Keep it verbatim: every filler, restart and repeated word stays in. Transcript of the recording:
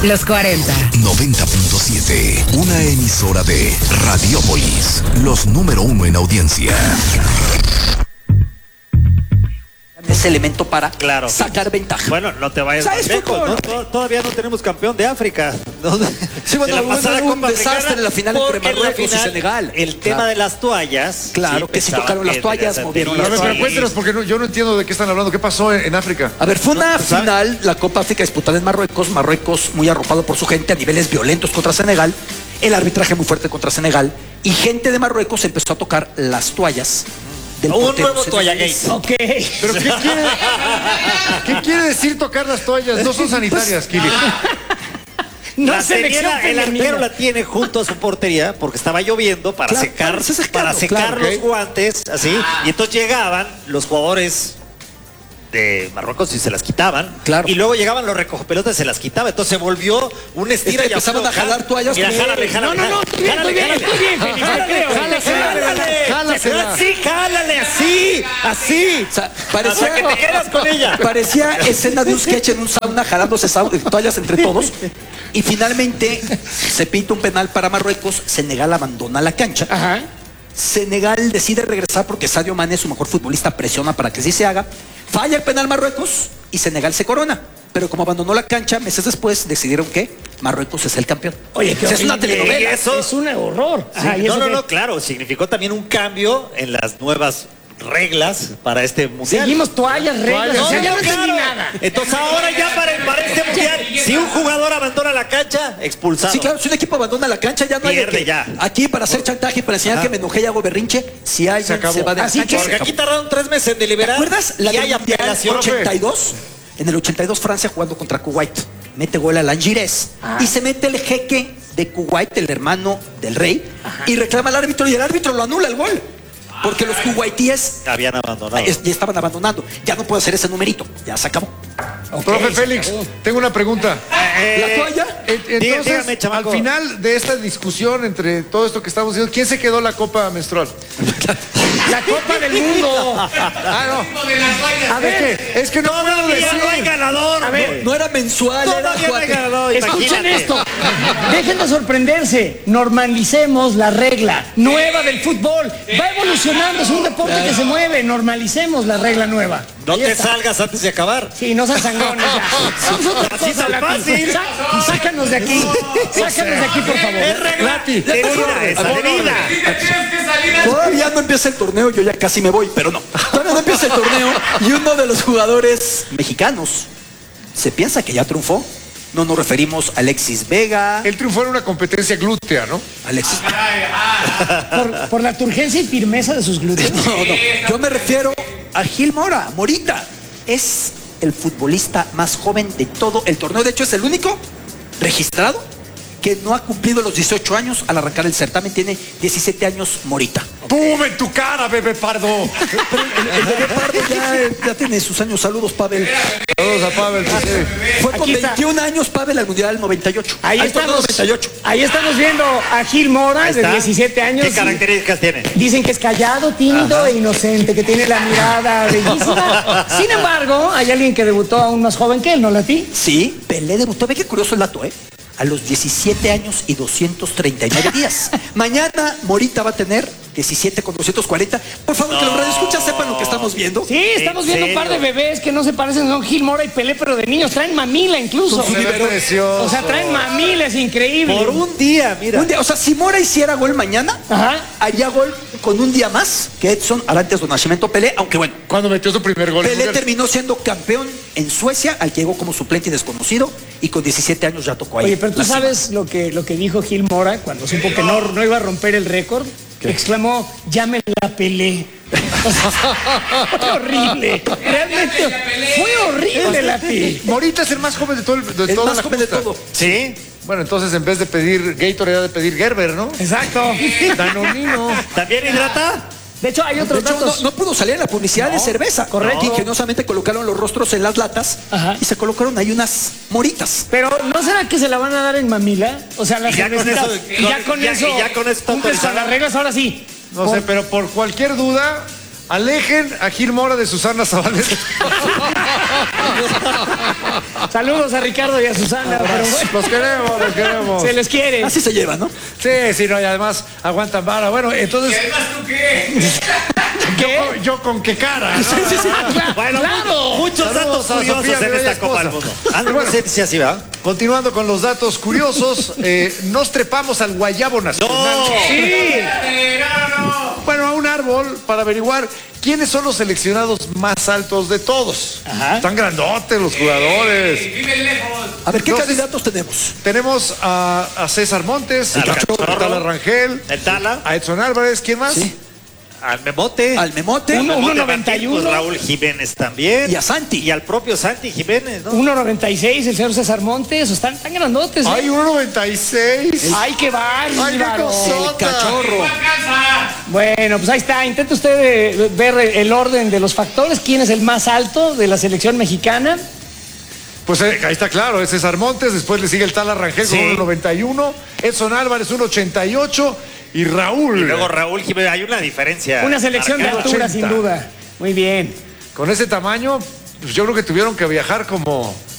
Los cuarenta. noventa punto siete. Una emisora de Radiopolis. Los número uno en audiencia. Ese elemento para claro. sacar ventaja. Bueno, no te vayas más lejos, ¿no? Tod- Todavía no tenemos campeón de África. ¿No? Sí, bueno, En la hubo pasada un Copa desastre Africana, en la final entre porque en la Marruecos y final, Senegal. El tema Claro. de las toallas. Claro, que sí pensaban tocaron las que toallas, tenía movieron sentido. las A ver, pero Sí. cuéntenos, porque no- yo no entiendo de qué están hablando. ¿Qué pasó en, en África? A ver, fue una No, ¿sabes? final, la Copa África disputada en Marruecos, Marruecos muy arropado por su gente a niveles violentos contra Senegal, el arbitraje muy fuerte contra Senegal, y gente de Marruecos empezó a tocar las toallas del Un portero nuevo senegalés. toalla Ok. ¿Pero qué quiere, qué quiere decir tocar las toallas? No son sanitarias, Kili. No La tenía selección la- el femenina. arquero la tiene junto a su portería porque estaba lloviendo para Claro, secar, para secarlo, para secar claro, los ok. guantes, así. Y entonces llegaban los jugadores de Marruecos y se las quitaban. Claro. Y luego llegaban los recogepelotas y se las quitaban. Entonces se volvió un estira Es que y empezaban a jalar toallas Mira, como- jálale, jálale. No, no, no, estoy bien, estoy bien, estoy bien, Felipe, Jálale, creo. jálale, jálale. Jálasela. Así, jálale, así, así. O sea, Hasta parecía, que te quedas con ella. parecía escena de un sketch en un sauna jalándose sau- toallas entre todos. Y finalmente se pinta un penal para Marruecos, Senegal abandona la cancha. Ajá. Senegal decide regresar porque Sadio Mané, su mejor futbolista, presiona para que sí se haga. Falla el penal Marruecos y Senegal se corona. Pero como abandonó la cancha, meses después decidieron que Marruecos es el campeón. Oye, qué O sea, es una horrible. telenovela. Eso- Es un horror. Sí, Ajá, ¿y no, eso no, qué? no, claro, significó también un cambio en las nuevas reglas para este mundial. Seguimos toallas, reglas. No, o sea, ya no, no entendí claro. nada. Entonces ahora ya para, para este mundial, si un jugador abandona la cancha, expulsado. Sí, claro, si un equipo abandona la cancha, ya no hay de Pierde que- ya. Aquí para hacer chantaje, para enseñar que me enojé y hago berrinche, si alguien se, acabó. va de la Así cancha, que- se Porque acabó. aquí tardaron tres meses en ¿Te deliberar. acuerdas la y del hay Mundial apelación. ochenta y dos? En el ochenta y dos Francia jugando contra Kuwait. Mete gol a Langires. Y se mete el jeque de Kuwait, el hermano del rey, y reclama al árbitro y el árbitro lo anula el gol. Porque los kuwaitíes Habían abandonado. es- ya estaban abandonando. Ya no puede hacer ese numerito. Ya se acabó. Profe Félix, tengo una pregunta. ¿La toalla? En- Dí- Entonces, dígame, chamaco. al final de esta discusión entre todo esto que estamos diciendo, ¿quién se quedó la copa menstrual? La Copa del Mundo. Ah, no. A ver, Es que, es que no puedo Todavía no hay decir. ganador. a ver. No era mensual, era Todavía no hay cuatro. ganador. Escuchen imagínate. esto. Dejen de sorprenderse. Normalicemos la regla nueva del fútbol. Va evolucionando. Es un deporte que se mueve. Normalicemos la regla nueva. No Ahí te está. salgas antes de acabar. Sí, no sean sangones ya. Vamos a otra Así cosa, tan Lati. fácil. Sa- Sácanos de aquí. Sácanos de aquí, por favor. Es regla de vida, esa de vida. Todavía no empieza el torneo, yo ya casi me voy, pero no. Todavía no empieza el torneo y uno de los jugadores mexicanos se piensa que ya triunfó. No nos referimos a Alexis Vega. Él triunfó en una competencia glútea, ¿no? Alexis Por, por la turgencia y firmeza de sus glúteos. No, no. Yo me refiero a Gil Mora, Morita. Es el futbolista más joven de todo el torneo. De hecho, es el único registrado que no ha cumplido los dieciocho años al arrancar el certamen. Tiene diecisiete años, Morita. ¡Pum! En tu cara, bebé pardo. El bebé Pardo ya, ya tiene sus años. Saludos, Pavel. Saludos a Pavel. que sí. Fue con Aquí está. veintiún años, Pavel, al Mundial noventa y ocho. Ahí Al estamos, torneo noventa y ocho. ahí estamos viendo a Gil Mora, Ahí de está. diecisiete años. ¿Qué características tiene? Dicen que es callado, tímido e inocente, que tiene la mirada bellísima. Sin embargo, hay alguien que debutó aún más joven que él, ¿no, Lati? Sí, Pelé debutó. Ve qué curioso el dato, ¿eh? A los diecisiete años y doscientos treinta y nueve días. Mañana Morita va a tener diecisiete con doscientos cuarenta. Por favor, que los radioescuchas sepan lo que estamos viendo. Sí, estamos ¿En viendo un par de serio? bebés que no se parecen, son Gil Mora y Pelé, pero de niños. Traen mamila incluso. Se ve precioso. O sea, traen mamila, es increíble. Por un día, mira. Un día, o sea, si Mora hiciera gol mañana, Ajá. haría gol con un día más que Edson Arantes do Nascimento Pelé, aunque bueno, Cuando metió su primer gol. en Pelé Mundial. terminó siendo campeón en Suecia, al que llegó como suplente y desconocido, y con diecisiete años ya tocó ahí. Oye, pero tú la cima. sabes lo que, lo que dijo Gil Mora cuando supo que no, no iba a romper el récord. Exclamó, ya me la pelé. O sea, fue horrible. Realmente fue horrible, Lati. Morita es el más joven de, todo el, de El toda más la joven de justa. todo. ¿Sí? Bueno, entonces en vez de pedir Gatorade, era de pedir Gerber, ¿no? Exacto. Danonino. ¿También hidrata? De hecho, hay De otros hecho, no, datos. no pudo salir en la publicidad de cerveza. correcto. Que ingeniosamente colocaron los rostros en las latas Ajá. y se colocaron ahí unas moritas. Pero ¿no será que se la van a dar en mamila? O sea, la Y ya con cervecita- eso- y ya con ya- eso. y ya con eso está cumples con autorizada. las reglas ahora sí. No sé, pero por cualquier duda, alejen a Gil Mora de Susana Zabaleta. Saludos a Ricardo y a Susana. Pero bueno, Los queremos, los queremos. se les quiere. Así se lleva, ¿no? Sí, sí, no, y además aguantan vara. Bueno, entonces. ¿Qué? Yo, yo con qué cara, ¿no? Sí, sí, sí. Bueno, Claro. muchos Saludos datos a curiosos Sofía, en mi bella esta Copa del esposa. Mundo. Ah, no, Bueno. sé si así va. Continuando con los datos curiosos, eh, nos trepamos al guayabo nacional. No. Sí. Bueno, a un árbol para averiguar quiénes son los seleccionados más altos de todos. Ajá. Están grandotes los jugadores. A ver, ¿qué Entonces- candidatos tenemos? Tenemos a, a César Montes, Al a Cachorro. Tala Rangel, El Tala, a Edson Álvarez, ¿quién más? Sí. al Memote. Al Memote Uno- Memote noventa y uno. Martín, pues, Raúl Jiménez también. y a Santi. Y al propio Santi Jiménez, ¿no? uno noventa y seis, el señor César Montes. Están tan grandotes. ¿eh? Ay, uno noventa y seis. Ay, qué Ay, qué bárbaro. cosota. Cachorro. Bueno, pues ahí está. Intenta usted eh, ver el orden de los factores. ¿Quién es el más alto de la selección mexicana? Pues eh, ahí está claro, es César Montes, después le sigue el Tala Rangel Sí. con uno noventa y uno, Edson Álvarez uno ochenta y ocho y Raúl. Y luego Raúl Jiménez, hay una diferencia. Una selección de marcada. altura, sin duda. Muy bien. Con ese tamaño, pues yo creo que tuvieron que viajar como